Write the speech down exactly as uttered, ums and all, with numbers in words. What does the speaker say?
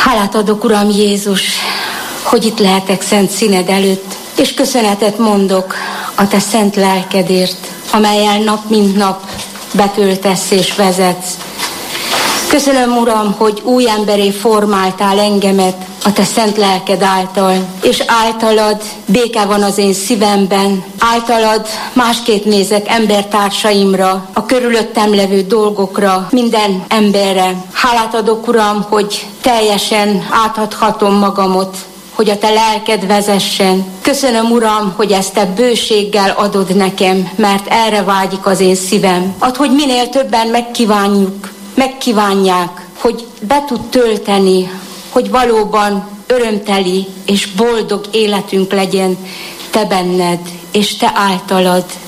Hálát adok, Uram Jézus, hogy itt lehetek szent színed előtt, és köszönetet mondok a te szent lelkedért, amellyel nap mint nap betöltesz és vezetsz. Köszönöm, Uram, hogy új emberé formáltál engemet a te szent lelked által, és általad béke van az én szívemben, általad másképp nézek embertársaimra, a körülöttem levő dolgokra, minden emberre. Hálát adok, Uram, hogy teljesen átadhatom magamot, hogy a te lelked vezessen. Köszönöm, Uram, hogy ezt te bőséggel adod nekem, mert erre vágyik az én szívem. Add, hogy minél többen megkívánjuk, megkívánják, hogy be tud tölteni, hogy valóban örömteli és boldog életünk legyen te benned és te általad.